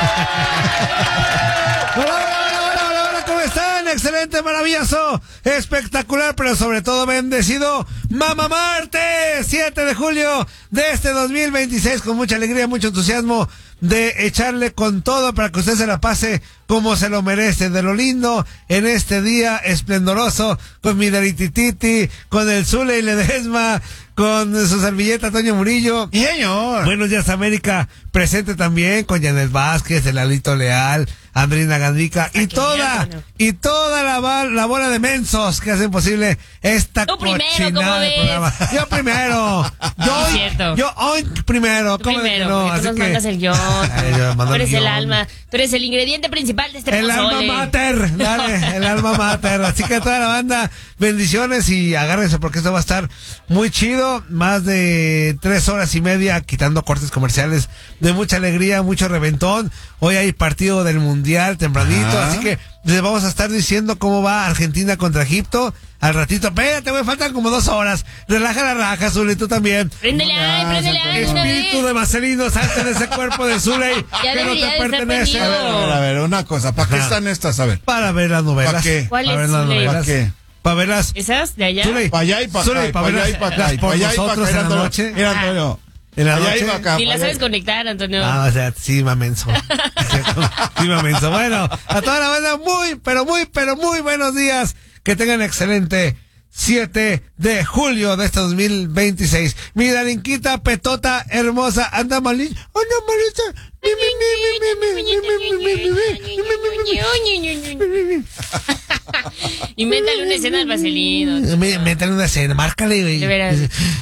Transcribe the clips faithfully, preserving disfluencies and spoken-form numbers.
Excelente, maravilloso, espectacular, pero sobre todo bendecido Mamá Martes, siete de julio de este dos mil veintiséis, con mucha alegría, mucho entusiasmo de echarle con todo para que usted se la pase como se lo merece, de lo lindo en este día esplendoroso, con mi Daritititi, con el Zule y Ledesma, con su servilleta Toño Murillo. Y señor. Buenos días, América, presente también con Janet Vázquez, el Alito Leal, Andrina Gandica y toda, y toda la, la bola de mensos que hacen posible esta Tú primero, cochinada de programa. Yo primero. Yo hoy, cierto. yo hoy primero. Tú ¿Cómo primero, no? porque tú Así nos que mandas el guión. Ay, yo mando Tú eres el el guión. alma, tú eres el ingrediente principal de este El pozole. alma mater, dale, el alma mater. Así que toda la banda, bendiciones y agárrense porque esto va a estar muy chido. Más de tres horas y media quitando cortes comerciales de mucha alegría, mucho reventón. Hoy hay partido del Mundial tempranito, Ajá. así que les vamos a estar diciendo cómo va Argentina contra Egipto. Al ratito, espérate, güey, faltan como dos horas. Relaja la raja, Zule, tú también. Préndele ahí, préndele ahí una Espíritu vez. de Marcelino, salte de ese cuerpo de Zule Ya que no debería te de estar pertenece. A ver, a ver, a ver, una cosa. ¿Para qué Ajá. están estas? A ver. Para ver las novelas. ¿Para qué? ¿Cuál Para es, ver las Zule? novelas. ¿Para qué? Para verlas. ¿Esas de allá? Zule, Para allá y para Zule, acá. para Para allá y verlas- para acá. las y por para allá y para nosotros acá. en la Mira, noche. Mira, Antonio. En la Allá noche. y para acá. Ni la para sabes allá. conectar, Antonio. Ah, o sea, sí, mamenso. Sí, mamenso. Bueno, a toda la banda, muy, pero muy, pero muy buenos días. Que tengan excelente siete de julio de este dos mil veintiséis. Mi Darinquita, petota, hermosa, anda malita. Anda malita. Mi, mi, mi, mi, mi, mi, mi, mi, mi, mi, mi, mi. Invéntale una escena al vaselino. Me- Métale una escena, márcale, güey. De veras.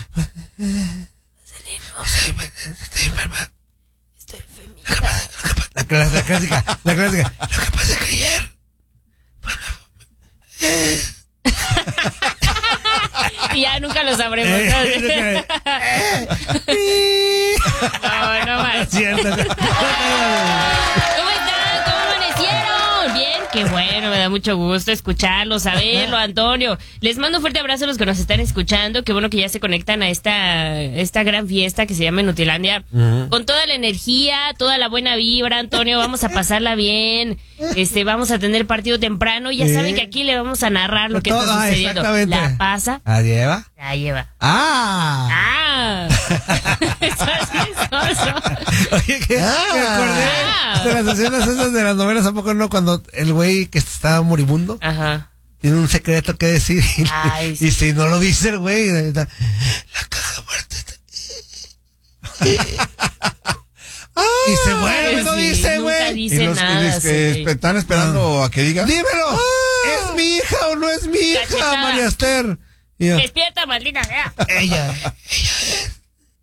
Estoy enferma. La, cla- la clásica, la clásica. Lo que pasa es que ayer. Y ya nunca lo sabremos. Eh, No, no más. Siento. ¿Cómo están? ¿Cómo amanecieron? Bien, qué bueno, me da mucho gusto escucharlo, saberlo, Antonio. Les mando un fuerte abrazo a los que nos están escuchando. Qué bueno que ya se conectan a esta, esta gran fiesta que se llama Nutilandia. Uh-huh. Con toda la energía, toda la buena vibra, Antonio, vamos a pasarla bien. Este, vamos a tener partido temprano. Ya ¿Sí? saben que aquí le vamos a narrar lo que Todo, está sucediendo. exactamente. La pasa, ¿La lleva? la lleva. ¡Ah! ¡Ah! Estás chistoso. Oye, que Ah. me acordé de las escenas esas de las novelas, ¿a poco no? Cuando el güey que está moribundo Ajá. tiene un secreto que decir y, Ay, y si no lo dice el güey, está, la caja muerta está... y se muere, Pues no sí, dice, nunca güey. Y dice los nada. que, los que sí. están esperando a que diga. Dímelo, ¿es mi hija o no es mi hija, Cachetada. María Esther? Y yo, Despierta, maldita sea. ella, ella es.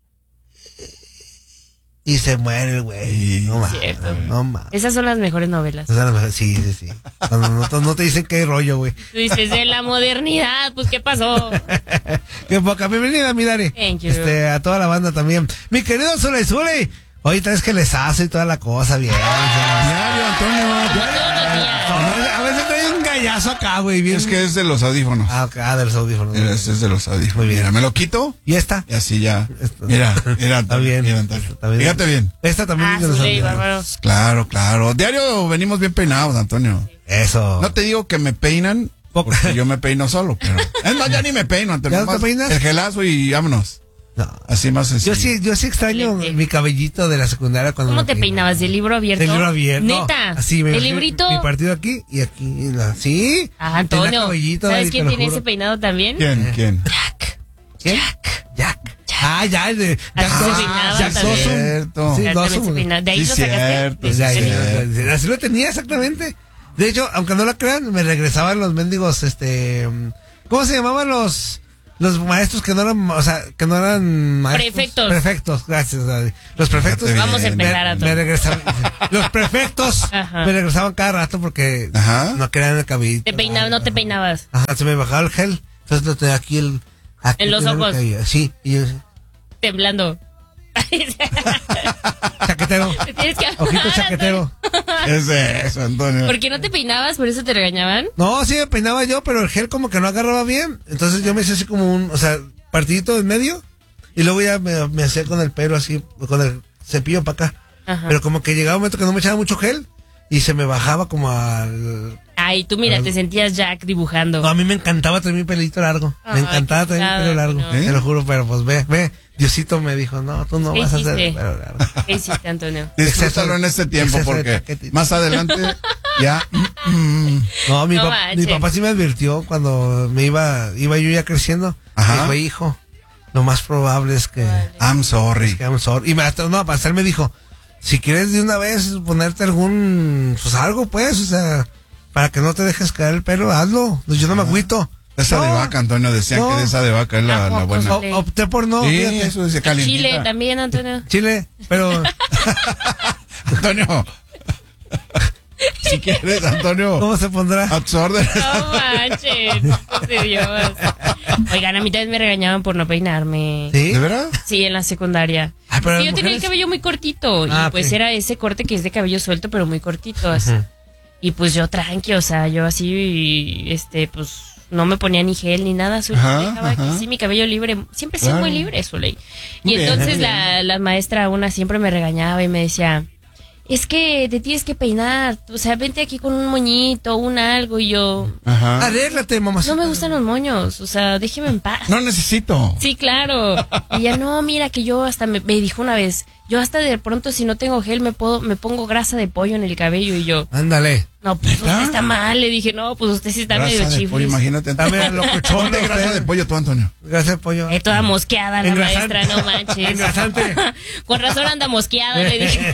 Y se muere el güey. Sí, No mames, cierto. no mames. Esas son las mejores novelas. O sea, a lo mejor- sí, sí, sí. No, no, no, no te dicen qué rollo, güey. Tú dices, de la modernidad, pues, ¿qué pasó? Qué poca. Bienvenida, mi Dari. Thank you. Este, a toda la banda también. Mi querido Zule Zule. Hoy traes que les hace y toda la cosa bien. o sea, Diario, Antonio. Todos los días. a veces trae un gallazo acá, güey. Bien. Es que es de los audífonos. Ah, ok, ah, de los audífonos. Ese es de los audífonos. Muy bien. Mira, me lo quito ¿Y esta? y así ya. Esto. Mira, mira, Está Antonio, bien. mira, Antonio. Está bien. Fíjate bien. Esta también Ah, es de los Zule, audífonos. bárbaro. Claro, claro. Diario venimos bien peinados, Antonio. Eso. No te digo que me peinan, porque yo me peino solo, pero... Es más, ya ni me peino, Antonio. ¿Ya no te Nomás peinas? El gelazo y vámonos. No. Así más sencillo. Yo sí, yo sí extraño Excelente. mi cabellito de la secundaria cuando ¿Cómo me te peinaba. peinabas? ¿Del libro abierto? Del libro abierto. ¿Neta? Así, me ¿El librito? Mi partido aquí y aquí. La, sí. Ah, Antonio. Tenía cabellito, ¿Sabes Dari, quién te lo tiene juro. ese peinado también? ¿Quién? ¿Quién? Jack. ¿Quién? Jack. Jack. Ah, ya, el de Así se Jack- peinaba Jack también. Dawson. Cierto. Sí, Ya Dawson, también se güey. peinaba. ¿De ahí Sí, lo sacaste? cierto, Pues ya, sí, ya, sí. ya, así lo tenía exactamente. De hecho, aunque no lo crean, me regresaban los mendigos, este, ¿cómo se llamaban los los maestros que no eran, o sea, que no eran maestros? Prefectos. Prefectos, gracias, Daddy. Los prefectos. Fíjate Vamos a bien. empezar, me, Antonio. me regresaban. Los prefectos Ajá. me regresaban cada rato porque Ajá. no querían el cabellito. ¿Te peinabas? ¿No te peinabas? Ajá, se me bajaba el gel. Entonces lo tenía aquí el. Aquí En los tenía el ojos. cabello. Sí, y yo. Temblando. Chaquetero. Te tienes que Ojito hablar, chaquetero. Es de eso, Antonio. ¿Por qué no te peinabas? ¿Por eso te regañaban? No, sí me peinaba yo, pero el gel como que no agarraba bien. Entonces yo me hice así como un, o sea, partidito en medio. Y luego ya me, me hacía con el pelo así, con el cepillo para acá. Ajá. pero como que llegaba un momento que no me echaba mucho gel y se me bajaba como al... Ay, tú mira, te sentías Jack dibujando. No, a mí me encantaba tener mi pelito largo. Ay, me encantaba tener mi qué pelo largo. no. ¿Eh? Te lo juro, pero pues ve, ve. Diosito me dijo, no, tú no ¿Qué vas a hacer hiciste? el pelo largo. ¿Qué hiciste, Antonio? Disfrútalo en este tiempo exceso de porque taquetito. más adelante ya... mm, No, mi, No pap- manches. mi papá sí me advirtió cuando me iba, iba yo ya creciendo. Ajá. Me dijo, hijo, lo más probable es que... I'm sorry. que I'm sorry. Y me, hasta, no, para él me dijo, si quieres de una vez ponerte algún, pues algo pues, o sea, para que no te dejes caer el pelo, hazlo. Pues yo no me agüito. Esa No, de vaca, Antonio, decían no. que de esa de vaca es la, ¿A la poco buena. O- opté por no, Sí, fíjate. eso dice calientita. Chile también, Antonio. Chile, pero Antonio. Si quieres, Antonio. ¿cómo se pondrá? A tus órdenes. No manches, hijos de Dios. Oigan, a mí también me regañaban por no peinarme. ¿Sí? ¿De verdad? Sí, en la secundaria. Ah, pero Sí, las yo tenía el mujeres- cabello muy cortito Ah, y pues ok. era ese corte que es de cabello suelto pero muy cortito así. Ujú. Y pues yo tranqui, o sea, yo así, este, pues no me ponía ni gel ni nada, solo Ajá, dejaba que ajá. sí mi cabello libre, siempre he sido Claro. muy libre, Soleil. Muy Y bien, entonces muy la, la maestra una siempre me regañaba y me decía, es que te tienes que peinar, o sea, vente aquí con un moñito, un algo, y yo, Ajá. Arréglate, mamá. no me gustan los moños, o sea, déjeme en paz. No necesito. Sí, claro. Y ella, no, mira que yo hasta me, me dijo una vez, yo hasta de pronto si no tengo gel me puedo, me pongo grasa de pollo en el cabello y yo, Ándale. no, pues ¿Neta? usted está mal. Le dije, no, pues usted sí está Grasa medio de pollo, chiflis. imagínate. A ver, locochón, Ponte grasa usted. de pollo tú, Antonio. Gracias, pollo. Eh, toda mosqueada la Engrasante. maestra, no manches. Engrasante. Con razón anda mosqueada, le dije.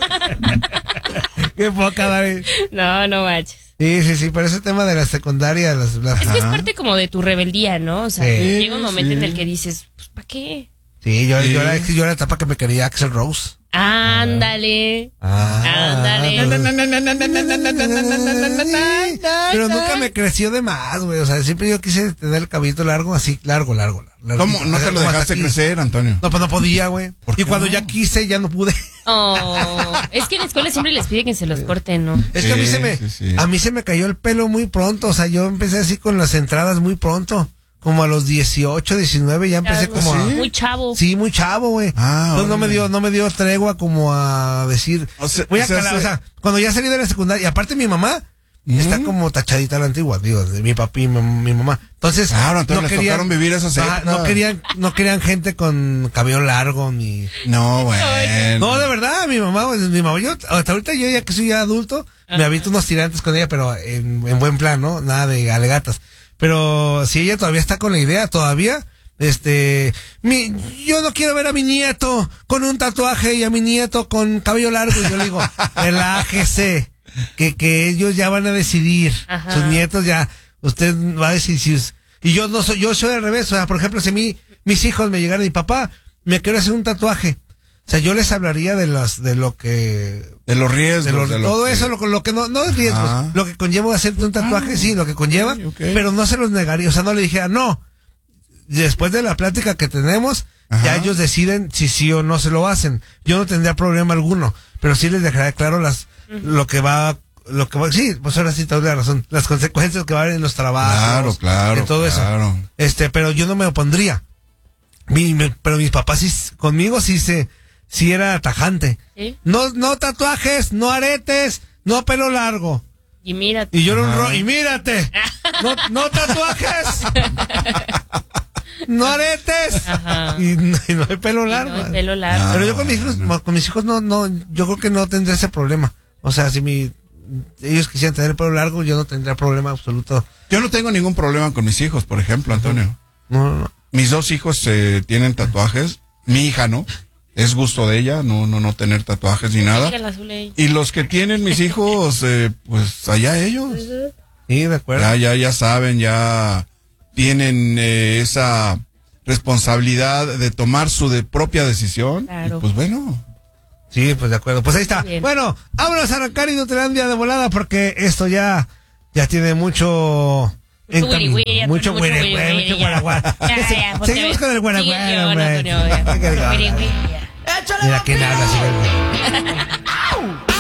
Qué poca, Dari. No, no manches. Sí, sí, sí, pero ese tema de la secundaria, las, las- Es que es Ajá. parte como de tu rebeldía, ¿no? O sea, Sí. llega un momento en Sí. el que dices, pues, ¿para qué? Sí, yo, Sí. yo, era, yo era la etapa que me quería Axel Rose. Ándale. Ah, Ándale. Pero nunca me creció de más, güey. O sea, siempre yo quise tener el cabellito largo, así, largo, largo. largo. ¿Cómo? ¿No te lo Como hasta dejaste aquí. crecer, Antonio? No, pues no podía, güey. ¿Por Y qué cuando no? ya quise, ya no pude. Oh, es que en la escuela siempre les piden que se los corten, ¿no? Es que a mí Sí, se me, sí, sí. a mí se me cayó el pelo muy pronto. O sea, yo empecé así con las entradas muy pronto. Como a los dieciocho, diecinueve, ya empecé como a... Muy chavo. Sí, muy chavo, güey. Ah, Entonces no me órale. dio, no me dio tregua como a decir, O sea, voy a o sea, calar, se- o sea, cuando ya salí de la secundaria, y aparte mi mamá está como tachadita a la antigua, digo, de mi papi y mi, mi mamá. Entonces, Claro, entonces les tocaron vivir esas ajá, épocas. no querían, no querían gente con cabello largo ni. No, bueno. No, de verdad, mi mamá, pues, mi mamá, yo, hasta ahorita yo ya que soy ya adulto, me aviento unos tirantes con ella, pero en, en buen plan, ¿no? Nada de alegatas. Pero si ella todavía está con la idea, todavía, este, mi, yo no quiero ver a mi nieto con un tatuaje y a mi nieto con cabello largo. Y yo le digo, relájese, que, que ellos ya van a decidir. Ajá. Sus nietos ya, usted va a decidir. si us- Y yo no soy, yo soy al revés. O sea, por ejemplo, si a mí, mis hijos me llegaran y papá, me quiero hacer un tatuaje. O sea, yo les hablaría de las, de lo que, De los riesgos. de los- de lo todo que- eso, lo, lo que no, no es riesgos, Ah. lo que conlleva hacerte un tatuaje, sí, lo que conlleva, ok, ok. pero no se los negaría, o sea, no le dijera, no, después de la plática que tenemos, Ajá. ya ellos deciden si sí o no se lo hacen, yo no tendría problema alguno, pero sí les dejaría claro las, lo que va, lo que va, sí, pues ahora sí te doy la razón, las consecuencias que va a haber en los trabajos, Claro, claro. en todo claro. eso, este, pero yo no me opondría, Mi- me- pero mis papás sí, conmigo sí se, sí era tajante. ¿Sí? No, no tatuajes, no aretes, no pelo largo. Y mira, Y yo era un Ajá. ro y mírate. No, no tatuajes. No aretes. Ajá. Y, no- y no hay pelo y largo. no, el pelo largo. Ah. Pero yo con mis hijos, no. con mis hijos no, no, yo creo que no tendría ese problema. O sea, si mi, ellos quisieran tener el pelo largo, yo no tendría problema absoluto. Yo no tengo ningún problema con mis hijos, por ejemplo, Antonio. No, no, no. Mis dos hijos eh, tienen tatuajes. Mi hija no. Es gusto de ella, no, no, no tener tatuajes ni nada. Dígale a Zuley. Y los que tienen mis hijos, eh, pues allá ellos. Sí, de acuerdo. Ya, ya, ya saben, ya tienen eh, esa responsabilidad de tomar su de propia decisión. Claro. Y pues bueno. Sí, pues de acuerdo. Pues ahí está. Bien. Bueno, vámonos a arrancar Inutilandia de volada porque esto ya, ya tiene mucho... Mucho encam- wiri wiri, mucho mucho wiri wiri wiri, wiri, mucho ya. guaraguara. Ya, ya, ponte Seguimos bien. con el guaraguara, Sí, yo, hombre. Antonio, ya. ¿Qué querés que Wiri haga? wiri, ya. Mira quién habla así, güey.